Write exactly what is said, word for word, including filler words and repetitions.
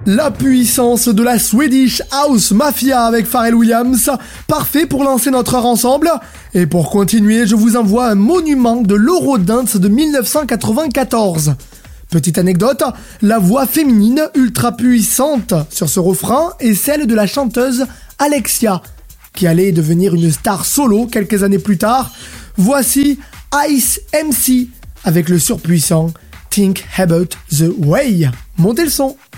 La puissance de la Swedish House Mafia avec Pharrell Williams, parfait pour lancer notre heure ensemble. Et pour continuer, je vous envoie un monument de l'Eurodance de dix-neuf cent quatre-vingt-quatorze. Petite anecdote, la voix féminine ultra puissante sur ce refrain est celle de la chanteuse Alexia, qui allait devenir une star solo quelques années plus tard. Voici Ice M C avec le surpuissant Think About The Way. Montez le son.